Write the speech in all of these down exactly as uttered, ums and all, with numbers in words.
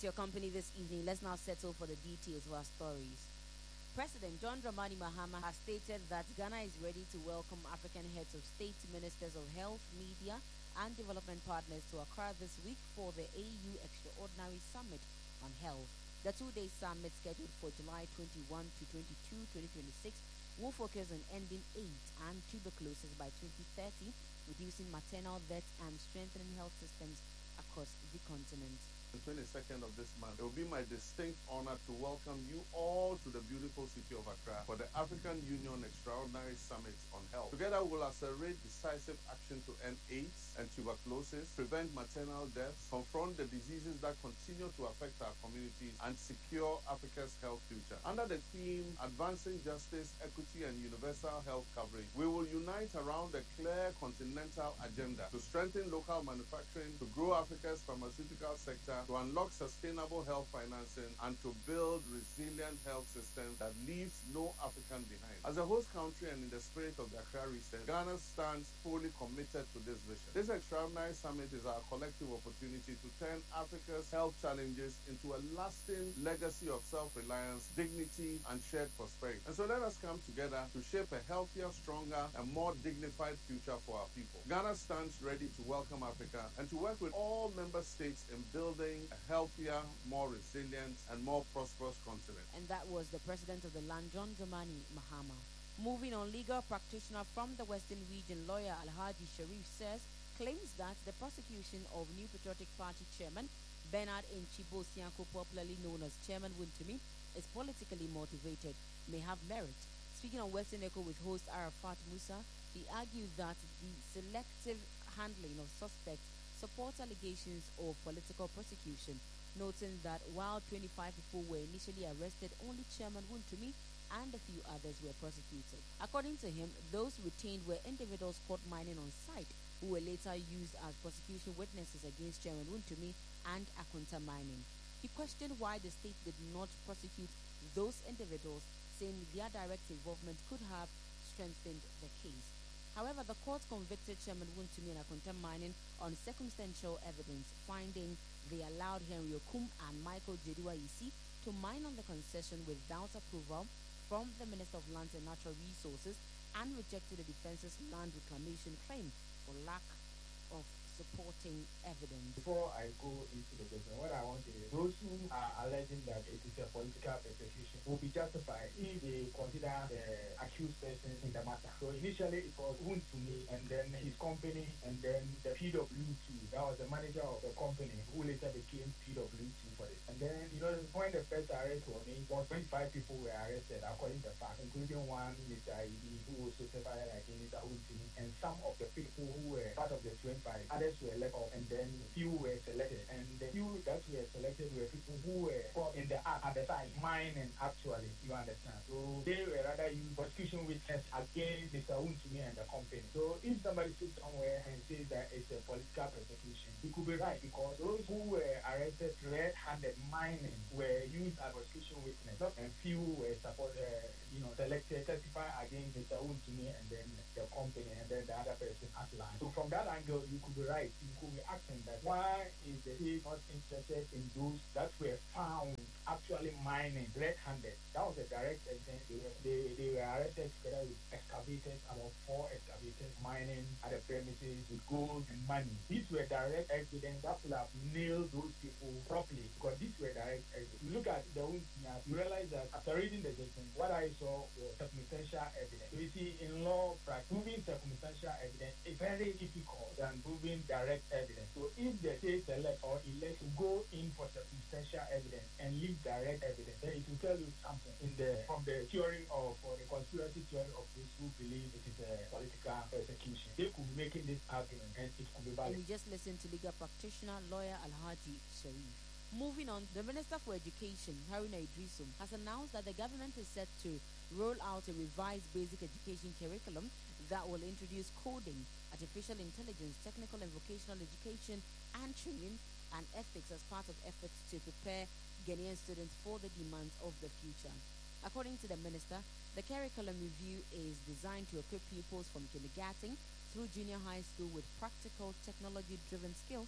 to your company this evening. Let's now settle for the details of our stories. President John Dramani Mahama has stated that Ghana is ready to welcome African heads of state, ministers of health, media, and development partners to Accra this week for the A U Extraordinary Summit on Health. The two-day summit, scheduled for July twenty-first to twenty-second, twenty twenty-six, will focus on ending AIDS and tuberculosis by twenty thirty, reducing maternal deaths and strengthening health systems across the continent. The twenty-second of this month, it will be my distinct honor to welcome you all to the beautiful city of Accra for the African Union Extraordinary Summit on Health. Together, we will accelerate decisive action to end AIDS and tuberculosis, prevent maternal deaths, confront the diseases that continue to affect our communities, and secure Africa's health future. Under the theme, Advancing Justice, Equity, and Universal Health Coverage, we will unite around a clear continental agenda to strengthen local manufacturing, to grow Africa's pharmaceutical sector, to unlock sustainable health financing, and to build resilient health systems that leaves no African behind. As a host country and in the spirit of the Accra Reset, Ghana stands fully committed to this vision. This extraordinary summit is our collective opportunity to turn Africa's health challenges into a lasting legacy of self-reliance, dignity, and shared prosperity. And so let us come together to shape a healthier, stronger, and more dignified future for our people. Ghana stands ready to welcome Africa and to work with all member states in building a healthier, more resilient, and more prosperous continent. And that was the president of the land, John Dramani Mahama. Moving on, legal practitioner from the Western Region, lawyer Alhaji Sharif says, claims that the prosecution of New Patriotic Party chairman Bernard Nchibo Sianko, popularly known as Chairman Wontumi, is politically motivated, may have merit. Speaking on Western Echo with host Arafat Musa, he argued that the selective handling of suspects supports allegations of political prosecution, noting that while twenty-five people were initially arrested, only Chairman Wontumi and a few others were prosecuted. According to him, those retained were individuals caught mining on site who were later used as prosecution witnesses against Chairman Wontumi and Akunta Mining. He questioned why the state did not prosecute those individuals, saying their direct involvement could have strengthened the case. However, the court convicted Chairman Wontumi and Akunta Mining on circumstantial evidence, finding they allowed Henry Okum and Michael Jediwa Isi to mine on the concession without approval from the Minister of Lands and Natural Resources, and rejected the defense's land reclamation claim for lack of supporting evidence. Before I go into the question, what I want to is those who are alleging that it is a political persecution will be justified if they consider the accused person in the matter. So initially it was Wontumi and then his company and then the P W T. That was the manager of the company who later became P W T for this. And then, you know, when the first arrest was made, twenty-five people were arrested according to the fact, including one Mister Ibi, who also testified against Mister Wontumi, and some of the people who were part of the twenty-five. Others were left off, and then few were selected. And the few that were selected were people who were caught in the act at the site, mining actually, you understand. So they were rather used prosecution witness against Mister Wontumi and the company. So if somebody sits somewhere and says that it's a political persecution, it could be right, because those who were arrested red-handed mining were used as prosecution witness, and few were support, uh, you know, selected, testify against Mister Wontumi and then the company, and then the other person at large. So from that angle, you could be right. You could be asking that why is the state not interested in those that were found actually mining red-handed? That was a direct evidence. They were, they, they were arrested together with excavators, about four excavators mining at the premises with gold and money. These were direct evidence that would have nailed those people properly, because these were direct evidence. You look at the Wontumi, you realize that after reading the judgment, what I saw was circumstantial evidence. So you see, in law practice, proving circumstantial evidence is very difficult than proving direct evidence. So if the state select or elect to go in for circumstantial evidence and leave direct evidence, then it will tell you something in the from the theory of or the conspiracy theory of those who believe it is a political persecution. They could be making this argument and it could be valid. And we just listened to legal practitioner, lawyer Alhaji Sharif. Moving on, the Minister for Education, Haruna Idrisum, has announced that the government is set to roll out a revised basic education curriculum that will introduce coding, artificial intelligence, technical and vocational education, and training and ethics as part of efforts to prepare Ghanaian students for the demands of the future. According to the minister, the curriculum review is designed to equip pupils from kindergarten through junior high school with practical, technology-driven skills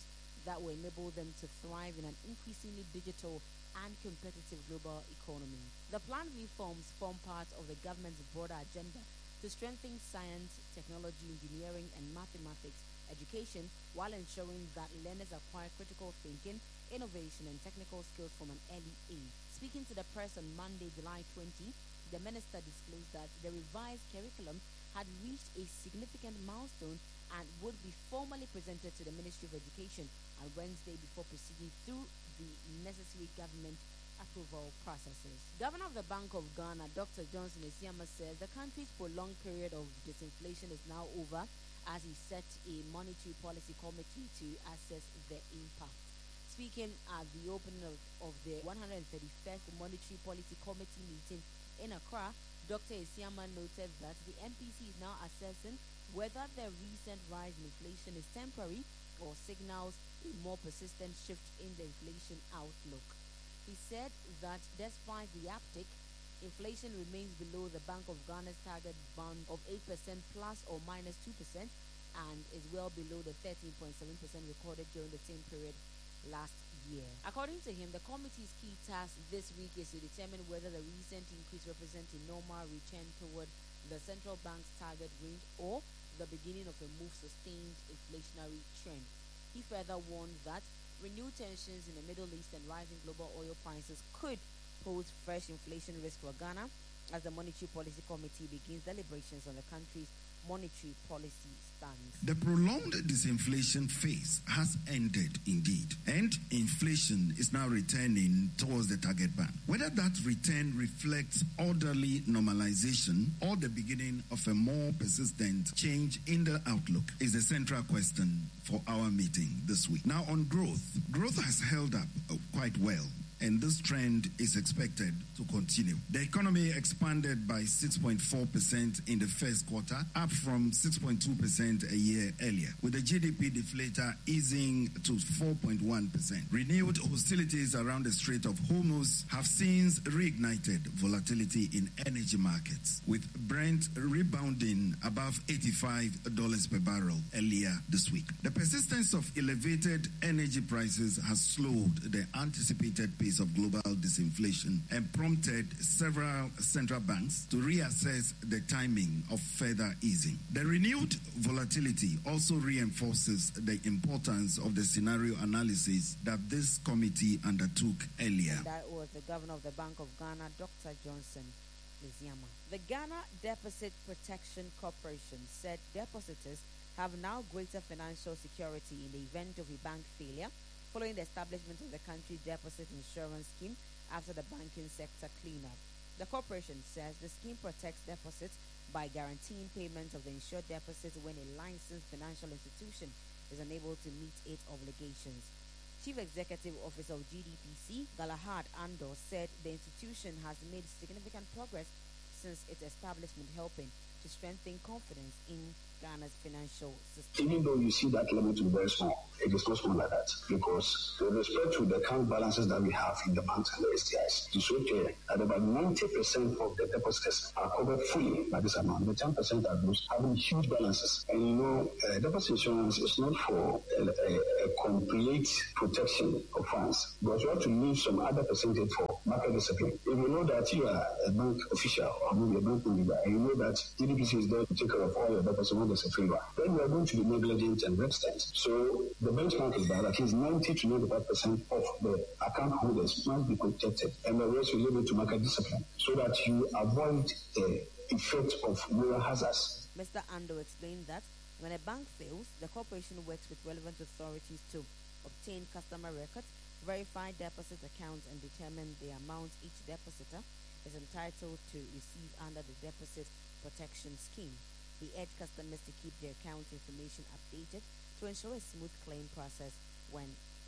that will enable them to thrive in an increasingly digital and competitive global economy. The planned reforms form part of the government's broader agenda to strengthen science, technology, engineering, and mathematics education while ensuring that learners acquire critical thinking, innovation, and technical skills from an early age. Speaking to the press on Monday, July twentieth, the minister disclosed that the revised curriculum had reached a significant milestone and would be formally presented to the Ministry of Education on Wednesday before proceeding through the necessary government approval processes. Governor of the Bank of Ghana, Doctor Johnson Esiama, says the country's prolonged period of disinflation is now over as he set a monetary policy committee to assess the impact. Speaking at the opening of, of the one hundred thirty-first Monetary Policy Committee meeting in Accra, Doctor Esiama noted that the M P C is now assessing whether the recent rise in inflation is temporary or signals a more persistent shift in the inflation outlook. He said that despite the uptick, inflation remains below the Bank of Ghana's target band of eight percent plus or minus two percent and is well below the thirteen point seven percent recorded during the same period last year. According to him, the committee's key task this week is to determine whether the recent increase represents a normal return toward the central bank's target range or the beginning of a more sustained inflationary trend. He further warned that renewed tensions in the Middle East and rising global oil prices could pose fresh inflation risk for Ghana as the Monetary Policy Committee begins deliberations on the country's monetary policy stance. The prolonged disinflation phase has ended indeed, and inflation is now returning towards the target band. Whether that return reflects orderly normalization or the beginning of a more persistent change in the outlook is the central question for our meeting this week. Now on growth, growth has held up uh, quite well, and this trend is expected to continue. The economy expanded by six point four percent in the first quarter, up from six point two percent a year earlier, with the G D P deflator easing to four point one percent. Renewed hostilities around the Strait of Hormuz have since reignited volatility in energy markets, with Brent rebounding above eighty-five dollars per barrel earlier this week. The persistence of elevated energy prices has slowed the anticipated pace of global disinflation and prompted several central banks to reassess the timing of further easing. The renewed volatility also reinforces the importance of the scenario analysis that this committee undertook earlier. And that was the Governor of the Bank of Ghana, Doctor Johnson Esiama. The Ghana Deposit Protection Corporation said depositors have now greater financial security in the event of a bank failure, following the establishment of the country's deposit insurance scheme after the banking sector cleanup. The corporation says the scheme protects deposits by guaranteeing payments of the insured deposits when a licensed financial institution is unable to meet its obligations. Chief Executive Officer of G D P C, Galahad Andor, said the institution has made significant progress since its establishment, helping to strengthen confidence in Ghana's financial system. Even though you see that level to be very small, it is not small like that, because with respect to the account balances that we have in the banks and the S T Is, it is so clear that about ninety percent of the depositors are covered fully by this amount. The ten percent are those having huge balances. And you know, uh, deposit insurance is not for a, a, a complete protection of funds, because you have to leave some other percentage for market discipline. If you know that you are a bank official or maybe a bank manager, and you know that G D P C is there to take care of all your deposits when there's a failure, then you are going to be negligent and resistant. So the benchmark is that at least ninety to ninety-five percent of the account holders must be protected, and the rest will leave it to market discipline, so that you avoid the effect of moral hazards. Mister Ando explained that when a bank fails, the corporation works with relevant authorities to obtain customer records, verify deposit accounts, and determine the amount each depositor is entitled to receive under the Deposit Protection Scheme. He urged customers to keep their account information updated to ensure a smooth claim process when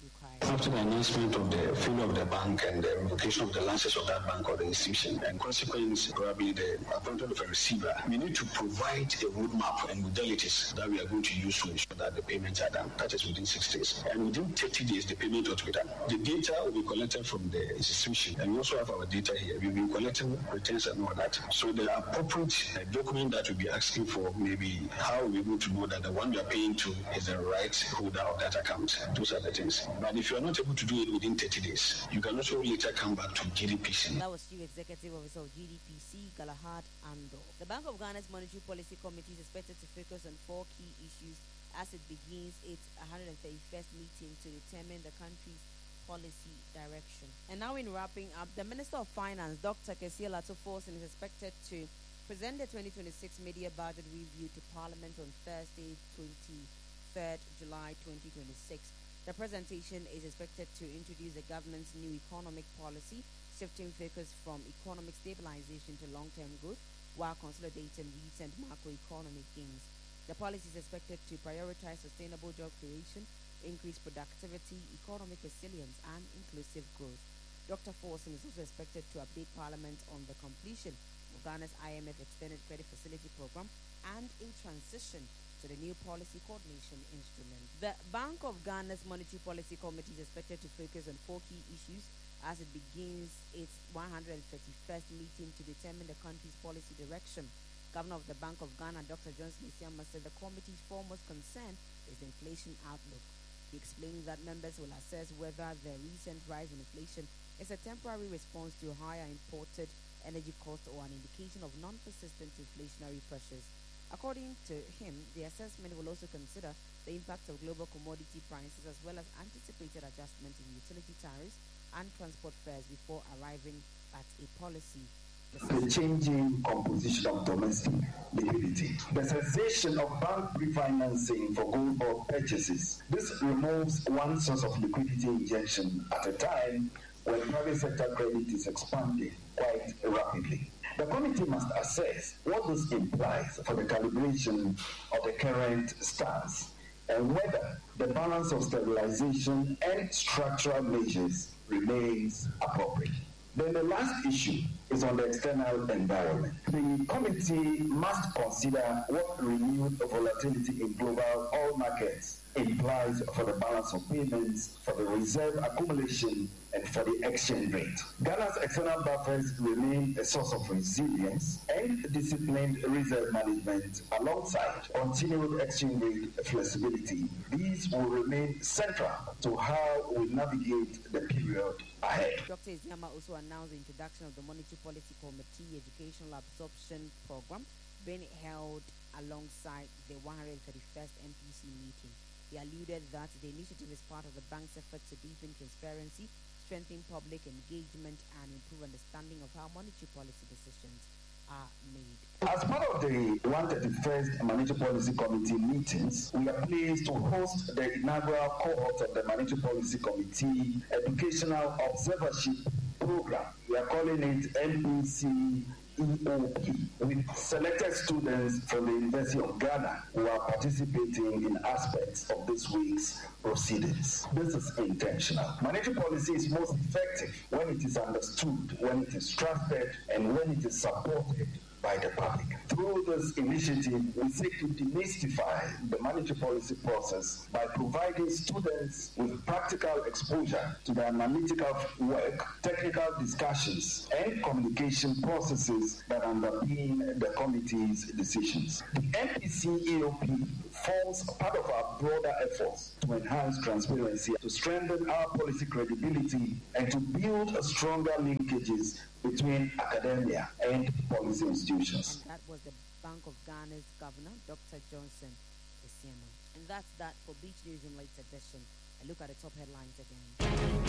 required. After the announcement of the failure of the bank and the revocation of the license of that bank or the institution, and consequently probably the appointment of a receiver, we need to provide a roadmap and modalities that we are going to use to ensure that the payments are done. That is within six days. And within thirty days, the payment ought to be done. The data will be collected from the institution, and we also have our data here. We've been collecting returns and all that. So the appropriate uh, document that we'll be asking for maybe how we're able to know that the one we are paying to is the right holder of that account. Those are the things. But if you are not able to do it within thirty days, you can also later come back to G D P C. That was Chief Executive Officer of G D P C, Galahad Ando. The Bank of Ghana's Monetary Policy Committee is expected to focus on four key issues as it begins its one hundred thirty-first meeting to determine the country's policy direction. And now in wrapping up, the Minister of Finance, Doctor Kessie Alatoforsen, is expected to present the twenty twenty-six media budget review to Parliament on Thursday, twenty-third July twenty twenty-six. The presentation is expected to introduce the government's new economic policy, shifting focus from economic stabilization to long-term growth while consolidating recent macroeconomic gains. The policy is expected to prioritize sustainable job creation, increase productivity, economic resilience, and inclusive growth. Doctor Forsen is also expected to update Parliament on the completion of Ghana's I M F Extended Credit Facility Program and a transition to the new policy coordination instrument. The Bank of Ghana's Monetary Policy Committee is expected to focus on four key issues as it begins its one hundred thirty-first meeting to determine the country's policy direction. Governor of the Bank of Ghana, Doctor Johnson Isiama, said the committee's foremost concern is the inflation outlook. He explained that members will assess whether the recent rise in inflation is a temporary response to higher imported energy costs or an indication of non-persistent inflationary pressures. According to him, the assessment will also consider the impact of global commodity prices as well as anticipated adjustments in utility tariffs and transport fares before arriving at a policy decision. The changing composition of domestic liquidity, the cessation of bank refinancing for gold bond purchases. This removes one source of liquidity injection at a time when private sector credit is expanding quite rapidly. The committee must assess what this implies for the calibration of the current stance and whether the balance of stabilization and structural measures remains appropriate. Then the last issue is on the external environment. The committee must consider what renewed volatility in global oil markets implies for the balance of payments, for the reserve accumulation, and for the exchange rate. Ghana's external buffers remain a source of resilience and disciplined reserve management alongside continued exchange rate flexibility. These will remain central to how we navigate the period ahead. Doctor Isiama also announced the introduction of the Monetary Policy Committee Educational Absorption Program being held alongside the one hundred thirty-first M P C meeting. He alluded that the initiative is part of the bank's effort to deepen transparency, strengthen public engagement, and improve understanding of how monetary policy decisions are made. As part of the one hundred thirty-first Monetary Policy Committee meetings, we are pleased to host the inaugural cohort of the Monetary Policy Committee Educational Observership Program. We are calling it M P C E O P, with selected students from the University of Ghana who are participating in aspects of this week's proceedings. This is intentional. Monetary policy is most effective when it is understood, when it is trusted, and when it is supported by the public. Through this initiative, we seek to demystify the monetary policy process by providing students with practical exposure to the analytical work, technical discussions, and communication processes that underpin the committee's decisions. The M P C E O P forms part of our broader efforts to enhance transparency, to strengthen our policy credibility, and to build stronger linkages between academia and policy institutions. And that was the Bank of Ghana's Governor, Doctor Johnson Isiama. And that's that for Beach News in late edition. A look at the top headlines again.